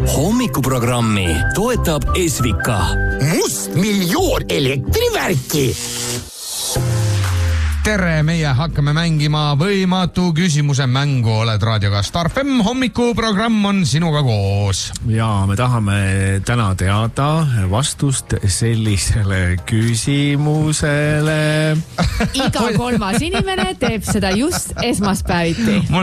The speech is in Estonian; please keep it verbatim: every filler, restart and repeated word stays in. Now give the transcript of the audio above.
Hommikuprogrammi toetab Esvika. Must miljoon elektrivärki. Tere, meie hakkame mängima võimatu küsimuse mängu. Oled raadioga Star F M, hommikuprogramm on sinuga koos. Ja me tahame täna teada vastust sellisele küsimusele. Iga kolmas inimene teeb seda just esmaspäeviti.